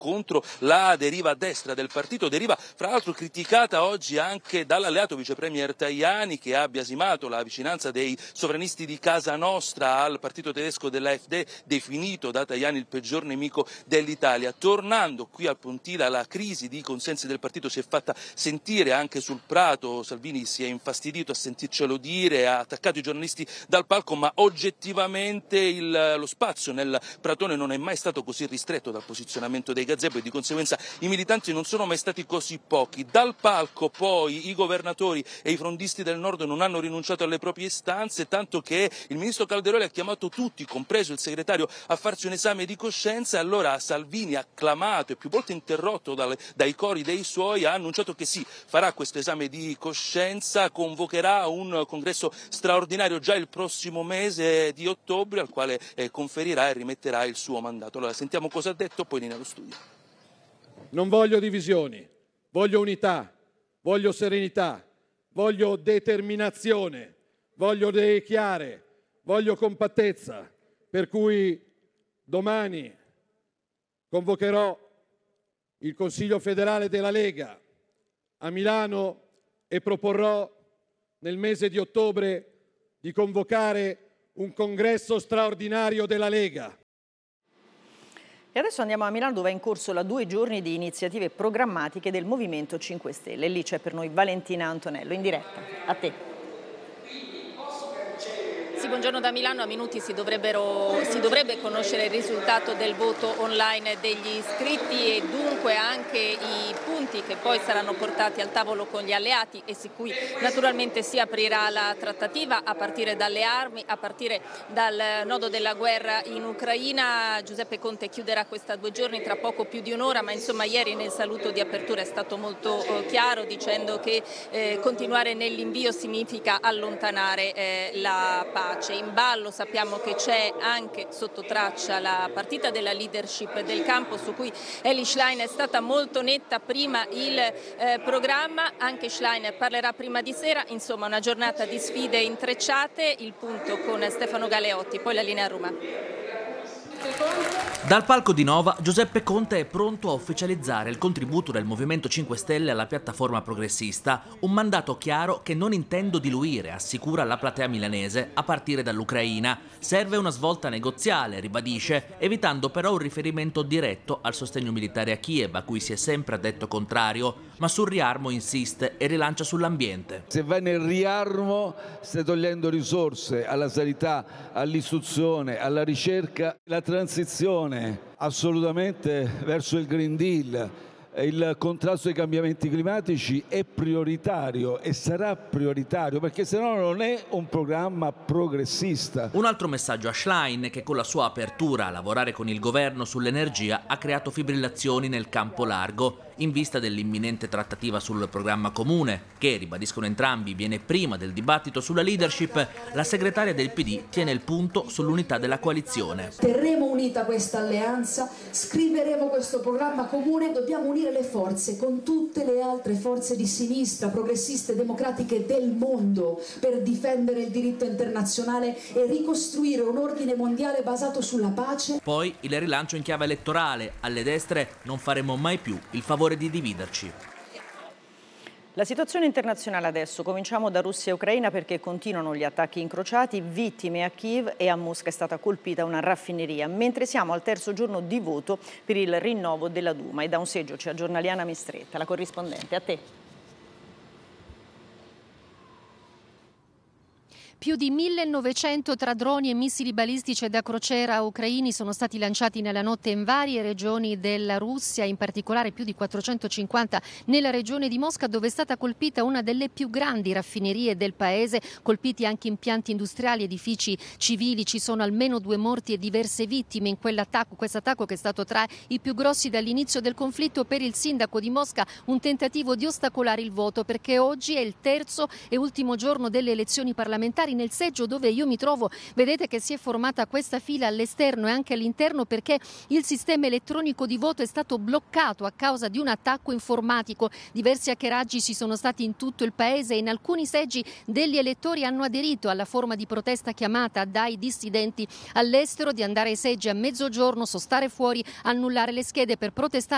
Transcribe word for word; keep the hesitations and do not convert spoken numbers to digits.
contro la deriva a destra del partito, deriva fra l'altro criticata oggi anche dall'alleato vice premier Tajani, che ha biasimato la vicinanza dei sovranisti di Casa Nostra al partito tedesco dell'A F D, definito da Tajani il peggior nemico dell'Italia. Tornando qui al Pontida, la crisi di consensi del partito si è fatta sentire anche sul Prato. Salvini si è infastidito a sentircelo dire, ha attaccato i giornalisti dal palco, ma oggettivamente il, lo spazio nel Pratone non è mai stato così ristretto dal posizionamento dei gazebo e di conseguenza i militanti non sono mai stati così pochi. Dal palco poi i governatori e i frondisti del nord non hanno rinunciato alle proprie istanze, tanto che il ministro Calderoli ha chiamato tutti, compreso il segretario, a farsi un esame di coscienza, e allora Salvini, acclamato e più volte interrotto dalle, dai cori dei suoi, ha annunciato che sì, farà questo esame di coscienza, convocherà un congresso straordinario già il prossimo mese di ottobre, al quale eh, conferirà e rimetterà il suo mandato. Allora sentiamo cosa ha detto, poi linea allo studio. Non voglio divisioni, voglio unità, voglio serenità, voglio determinazione, voglio idee chiare, voglio compattezza, per cui domani convocherò il Consiglio federale della Lega a Milano e proporrò nel mese di ottobre di convocare un congresso straordinario della Lega. E adesso andiamo a Milano, dove è in corso la due giorni di iniziative programmatiche del Movimento cinque Stelle. Lì c'è per noi Valentina Antonello in diretta. A te. Sì, buongiorno da Milano. A minuti si, dovrebbero, si dovrebbe conoscere il risultato del voto online degli iscritti e dunque anche i punti che poi saranno portati al tavolo con gli alleati e su cui naturalmente si aprirà la trattativa, a partire dalle armi, a partire dal nodo della guerra in Ucraina. Giuseppe Conte chiuderà questa due giorni tra poco più di un'ora, ma insomma ieri nel saluto di apertura è stato molto eh, chiaro, dicendo che eh, continuare nell'invio significa allontanare eh, la pace. In ballo sappiamo che c'è anche sotto traccia la partita della leadership del campo, su cui Eli Schlein è stata molto netta prima il eh, programma. Anche Schlein parlerà prima di sera, insomma una giornata di sfide intrecciate. Il punto con Stefano Galeotti, poi la linea a Roma. Dal palco di Nova, Giuseppe Conte è pronto a ufficializzare il contributo del Movimento cinque Stelle alla piattaforma progressista, un mandato chiaro che non intendo diluire, assicura la platea milanese, a partire dall'Ucraina. Serve una svolta negoziale, ribadisce, evitando però un riferimento diretto al sostegno militare a Kiev, a cui si è sempre detto contrario, ma sul riarmo insiste e rilancia sull'ambiente. Se vai nel riarmo stai togliendo risorse alla sanità, all'istruzione, alla ricerca, la transizione assolutamente verso il Green Deal. Il contrasto ai cambiamenti climatici è prioritario e sarà prioritario, perché se no non è un programma progressista. Un altro messaggio a Schlein, che con la sua apertura a lavorare con il governo sull'energia ha creato fibrillazioni nel campo largo, in vista dell'imminente trattativa sul programma comune, che, ribadiscono entrambi, viene prima del dibattito sulla leadership. La segretaria del P D tiene il punto sull'unità della coalizione. Terremo unita questa alleanza, scriveremo questo programma comune, dobbiamo unire le forze con tutte le altre forze di sinistra, progressiste, democratiche del mondo, per difendere il diritto internazionale e ricostruire un ordine mondiale basato sulla pace. Poi il rilancio in chiave elettorale. Alle destre non faremo mai più il favore di dividerci. La situazione internazionale adesso, cominciamo da Russia e Ucraina, perché continuano gli attacchi incrociati, vittime a Kiev e a Mosca è stata colpita una raffineria, mentre siamo al terzo giorno di voto per il rinnovo della Duma. E da un seggio ci aggiorna Liana Mistretta, la corrispondente. A te. Più di millenovecento tra droni e missili balistici da crociera ucraini sono stati lanciati nella notte in varie regioni della Russia, in particolare più di quattrocentocinquanta nella regione di Mosca, dove è stata colpita una delle più grandi raffinerie del paese, colpiti anche impianti industriali, edifici civili. Ci sono almeno due morti e diverse vittime in quell'attacco, questo attacco che è stato tra i più grossi dall'inizio del conflitto. Per il sindaco di Mosca un tentativo di ostacolare il voto, perché oggi è il terzo e ultimo giorno delle elezioni parlamentari. Nel seggio dove io mi trovo vedete che si è formata questa fila all'esterno e anche all'interno, perché il sistema elettronico di voto è stato bloccato a causa di un attacco informatico. Diversi hackeraggi ci sono stati in tutto il paese e in alcuni seggi degli elettori hanno aderito alla forma di protesta chiamata dai dissidenti all'estero di andare ai seggi a mezzogiorno, sostare fuori, annullare le schede per protestare